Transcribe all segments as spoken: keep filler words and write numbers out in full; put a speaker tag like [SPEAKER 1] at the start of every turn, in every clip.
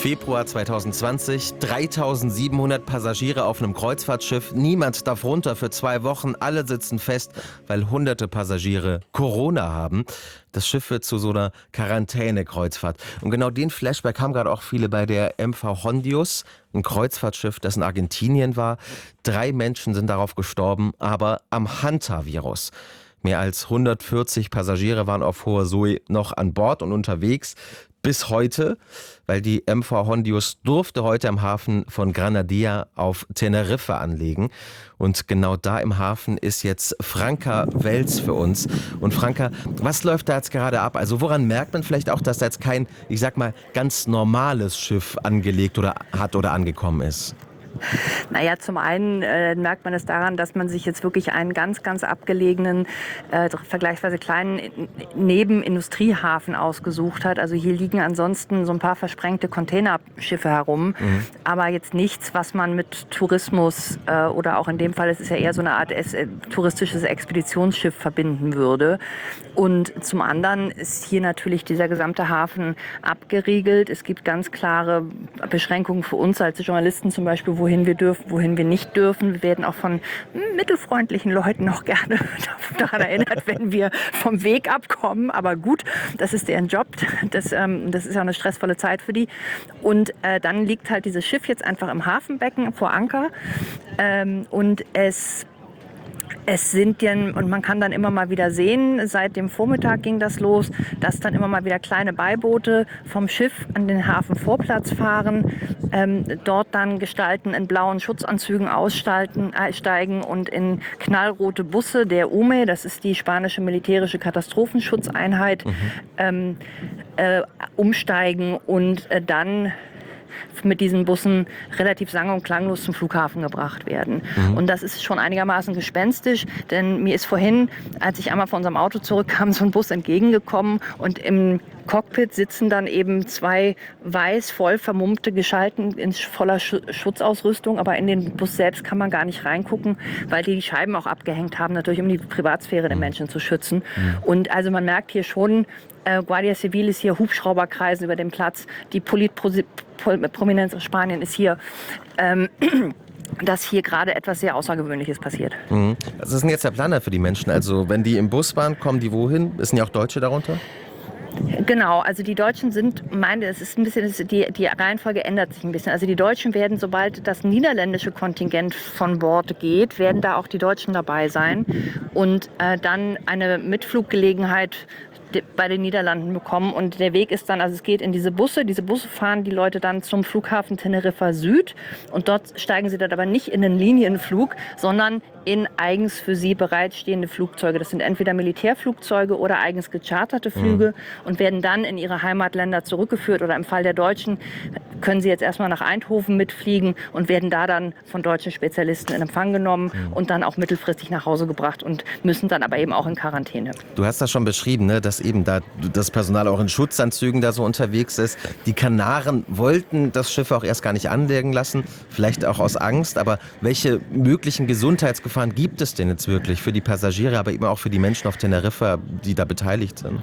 [SPEAKER 1] Februar zweitausendzwanzig, dreitausendsiebenhundert Passagiere auf einem Kreuzfahrtschiff. Niemand darf runter für zwei Wochen. Alle sitzen fest, weil hunderte Passagiere Corona haben. Das Schiff wird zu so einer Quarantäne-Kreuzfahrt. Und genau den Flashback haben gerade auch viele bei der M V Hondius, ein Kreuzfahrtschiff, das in Argentinien war. Drei Menschen sind darauf gestorben, aber am Hantavirus. Mehr als hundertvierzig Passagiere waren auf Hoher See noch an Bord und unterwegs. Bis heute, weil die M V Hondius durfte heute am Hafen von Granadilla auf Teneriffa anlegen. Und genau da im Hafen ist jetzt Franka Welz für uns. Und Franka, was läuft da jetzt gerade ab? Also woran merkt man vielleicht auch, dass da jetzt kein, ich sag mal, ganz normales Schiff angelegt oder hat oder angekommen ist?
[SPEAKER 2] Naja, zum einen äh, merkt man es daran, dass man sich jetzt wirklich einen ganz, ganz abgelegenen, äh, vergleichsweise kleinen Nebenindustriehafen ausgesucht hat. Also hier liegen ansonsten so ein paar versprengte Containerschiffe herum, mhm. aber jetzt nichts, was man mit Tourismus äh, oder auch in dem Fall, es ist ja eher so eine Art es, äh, touristisches Expeditionsschiff verbinden würde. Und zum anderen ist hier natürlich dieser gesamte Hafen abgeriegelt. Es gibt ganz klare Beschränkungen für uns als Journalisten zum Beispiel, wohin wir dürfen, wohin wir nicht dürfen. Wir werden auch von mittelfreundlichen Leuten noch gerne daran erinnert, wenn wir vom Weg abkommen. Aber gut, das ist deren Job. Das, ähm, das ist ja eine stressvolle Zeit für die. Und äh, dann liegt halt dieses Schiff jetzt einfach im Hafenbecken vor Anker. Ähm, und es Es sind ja, und man kann dann immer mal wieder sehen, seit dem Vormittag ging das los, dass dann immer mal wieder kleine Beiboote vom Schiff an den Hafenvorplatz fahren, ähm, dort dann Gestalten in blauen Schutzanzügen aussteigen und in knallrote Busse der U M E, das ist die spanische militärische Katastrophenschutzeinheit, mhm. ähm, äh, umsteigen und äh, dann mit diesen Bussen relativ sang- und klanglos zum Flughafen gebracht werden. Mhm. Und das ist schon einigermaßen gespenstisch, denn mir ist vorhin, als ich einmal von unserem Auto zurückkam, so ein Bus entgegengekommen und im Cockpit sitzen dann eben zwei weiß voll vermummte Geschalten in voller Schutzausrüstung, aber in den Bus selbst kann man gar nicht reingucken, weil die die Scheiben auch abgehängt haben, natürlich um die Privatsphäre der Menschen zu schützen. Mhm. Und also man merkt hier schon, äh, Guardia Civil ist hier, Hubschrauber kreisen über den Platz, die Politprominenz aus Spanien ist hier. Ähm, dass hier gerade etwas sehr Außergewöhnliches passiert.
[SPEAKER 1] Mhm. Was ist denn jetzt der Plan für die Menschen? Also wenn die im Bus waren, kommen die wohin? Sind ja auch Deutsche darunter?
[SPEAKER 2] Genau, also die Deutschen sind, meine, es ist ein bisschen, die, die Reihenfolge ändert sich ein bisschen. Also die Deutschen werden, sobald das niederländische Kontingent von Bord geht, werden da auch die Deutschen dabei sein und äh, dann eine Mitfluggelegenheit bei den Niederlanden bekommen. Und der Weg ist dann, also es geht in diese Busse, diese Busse fahren die Leute dann zum Flughafen Teneriffa Süd und dort steigen sie dann aber nicht in den Linienflug, sondern in eigens für sie bereitstehende Flugzeuge. Das sind entweder Militärflugzeuge oder eigens gecharterte Flüge mhm. und werden dann in ihre Heimatländer zurückgeführt. Oder im Fall der Deutschen können sie jetzt erstmal nach Eindhoven mitfliegen und werden da dann von deutschen Spezialisten in Empfang genommen mhm. und dann auch mittelfristig nach Hause gebracht und müssen dann aber eben auch in Quarantäne.
[SPEAKER 1] Du hast das schon beschrieben, ne, dass eben da das Personal auch in Schutzanzügen da so unterwegs ist. Die Kanaren wollten das Schiff auch erst gar nicht anlegen lassen, vielleicht auch aus Angst. Aber welche möglichen Gesundheitsgefahren gibt es denn jetzt wirklich für die Passagiere, aber eben auch für die Menschen auf Teneriffa, die da beteiligt sind?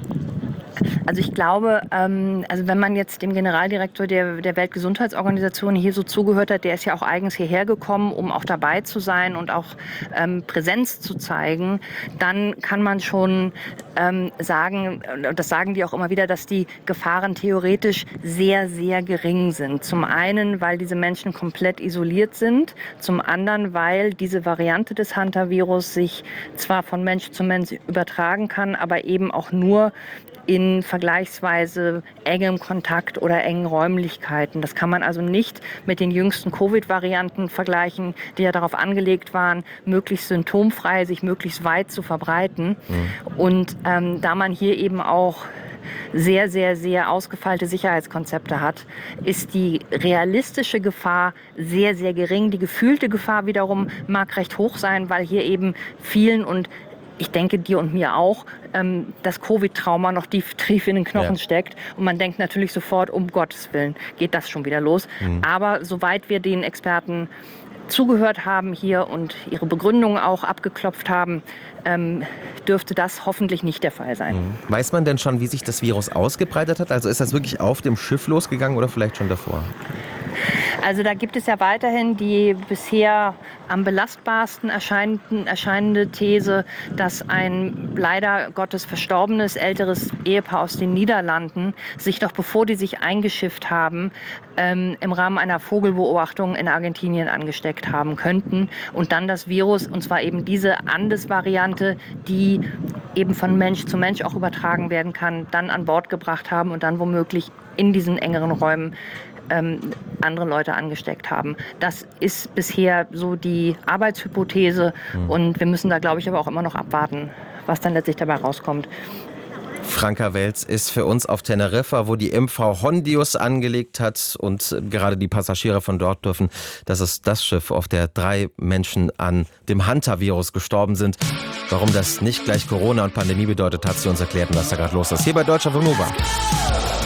[SPEAKER 2] Also ich glaube, ähm, also wenn man jetzt dem Generaldirektor der, der Weltgesundheitsorganisation hier so zugehört hat, der ist ja auch eigens hierher gekommen, um auch dabei zu sein und auch ähm, Präsenz zu zeigen, dann kann man schon ähm, sagen, und das sagen die auch immer wieder, dass die Gefahren theoretisch sehr, sehr gering sind. Zum einen, weil diese Menschen komplett isoliert sind, zum anderen, weil diese Variante des Hantavirus sich zwar von Mensch zu Mensch übertragen kann, aber eben auch nur in vergleichsweise engem Kontakt oder engen Räumlichkeiten. Das kann man also nicht mit den jüngsten Covid-Varianten vergleichen, die ja darauf angelegt waren, möglichst symptomfrei, sich möglichst weit zu verbreiten. Mhm. Und ähm, da man hier eben auch sehr, sehr, sehr ausgefeilte Sicherheitskonzepte hat, ist die realistische Gefahr sehr, sehr gering. Die gefühlte Gefahr wiederum mag recht hoch sein, weil hier eben vielen und ich denke, dir und mir auch, ähm, das Covid-Trauma noch tief, tief in den Knochen ja. steckt. Und man denkt natürlich sofort, um Gottes Willen, geht das schon wieder los. Mhm. Aber soweit wir den Experten zugehört haben hier und ihre Begründungen auch abgeklopft haben, ähm, dürfte das hoffentlich nicht der Fall sein.
[SPEAKER 1] Mhm. Weiß man denn schon, wie sich das Virus ausgebreitet hat? Also ist das wirklich auf dem Schiff losgegangen oder vielleicht schon davor?
[SPEAKER 2] Also da gibt es ja weiterhin die bisher am belastbarsten erscheinende, erscheinende These, dass ein leider Gottes verstorbenes älteres Ehepaar aus den Niederlanden sich noch bevor die sich eingeschifft haben, ähm, im Rahmen einer Vogelbeobachtung in Argentinien angesteckt haben könnten und dann das Virus, und zwar eben diese Andes-Variante, die eben von Mensch zu Mensch auch übertragen werden kann, dann an Bord gebracht haben und dann womöglich in diesen engeren Räumen ähm, andere Leute angesteckt haben. Das ist bisher so die Arbeitshypothese mhm. und wir müssen da, glaube ich, aber auch immer noch abwarten, was dann letztlich dabei rauskommt.
[SPEAKER 1] Franka Welz ist für uns auf Teneriffa, wo die M V Hondius angelegt hat und gerade die Passagiere von dort dürfen. Das ist das Schiff, auf der drei Menschen an dem Hantavirus gestorben sind. Warum das nicht gleich Corona und Pandemie bedeutet, hat sie uns erklärt, was da gerade los ist. Hier bei Deutscher Wohnmobil.